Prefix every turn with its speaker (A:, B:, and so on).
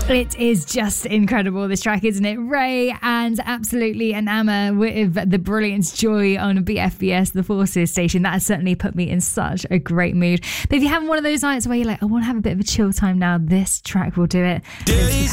A: It is just incredible, this track, isn't it? Ray and absolutely enamour with the brilliant Joy on BFBS, the Forces station. That has certainly put me in such a great mood. But if you're having one of those nights where you're like, I want to have a bit of a chill time now, this track will do it.